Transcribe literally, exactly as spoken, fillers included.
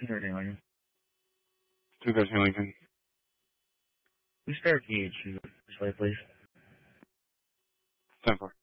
thirteen Lincoln. two thirteen Lincoln. We spare G H, please. ten four.